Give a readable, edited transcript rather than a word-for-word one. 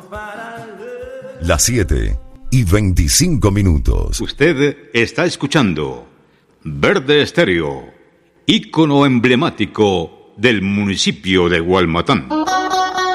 Las 7:25. Usted está escuchando Verde Estéreo, ícono emblemático del municipio de Gualmatán.